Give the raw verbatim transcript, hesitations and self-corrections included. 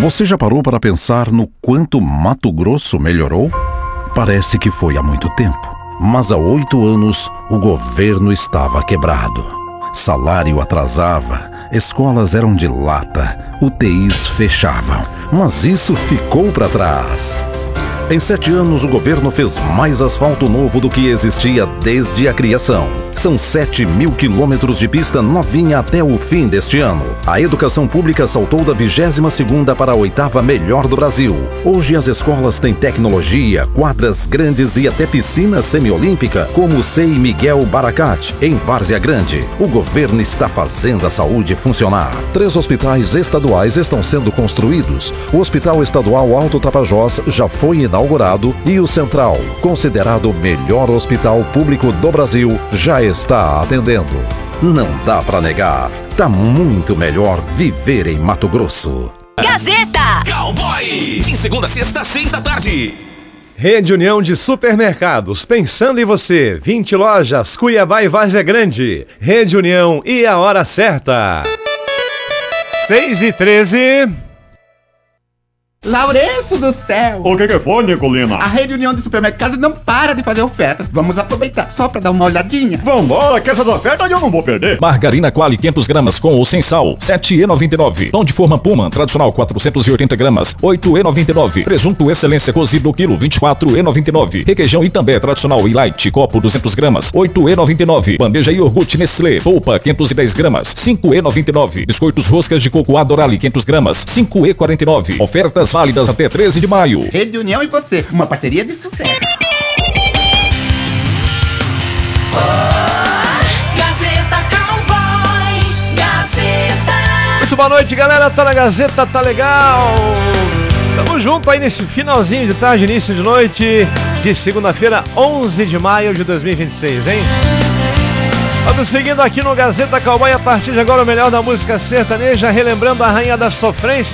Você já parou para pensar no quanto Mato Grosso melhorou? Parece que foi há muito tempo, mas há oito anos o governo estava quebrado. Salário atrasava, escolas eram de lata, U T Is fechavam, mas isso ficou para trás. Em sete anos, o governo fez mais asfalto novo do que existia desde a criação. São sete mil quilômetros de pista novinha até o fim deste ano. A educação pública saltou da vigésima segunda para a oitava melhor do Brasil. Hoje as escolas têm tecnologia, quadras grandes e até piscina semiolímpica, como o C E I Miguel Baracat, em Várzea Grande. O governo está fazendo a saúde funcionar. Três hospitais estaduais estão sendo construídos. O Hospital Estadual Alto Tapajós já foi inaugurado e o Central, considerado o melhor hospital público do Brasil, já está atendendo. Não dá pra negar, tá muito melhor viver em Mato Grosso. Gazeta Cowboy, de segunda a sexta, seis da tarde. Rede União de Supermercados, pensando em você. vinte lojas, Cuiabá e Várzea Grande. Rede União e a hora certa. seis e treze. Laurenço do céu! O que que foi, Nicolina? A Rede União de Supermercados não para de fazer ofertas. Vamos aproveitar só pra dar uma olhadinha. Vambora, que essas ofertas eu não vou perder. Margarina Qualy quinhentas gramas com ou sem sal, sete reais e noventa e nove centavos. Pão de forma Puma, tradicional quatrocentas e oitenta gramas, oito reais e noventa e nove centavos. Presunto Excelência cozido quilo, vinte e quatro reais e noventa e nove centavos. Requeijão Itambé tradicional e light, copo duzentas gramas, oito reais e noventa e nove centavos. Bandeja iogurte Nestlé, polpa quinhentas e dez gramas, cinco reais e noventa e nove centavos. Biscoitos roscas de coco Adorale quinhentas gramas, cinco reais e quarenta e nove centavos. Ofertas válidas até treze de maio. Rede União e você, uma parceria de sucesso. Gazeta Cowboy, Gazeta. Muito boa noite, galera. Tá na Gazeta, tá legal. Tamo junto aí nesse finalzinho de tarde, início de noite de segunda-feira, onze de maio de dois mil e vinte e seis, hein? Vamos seguindo aqui no Gazeta Cowboy a partir de agora o melhor da música sertaneja, relembrando a rainha da sofrência.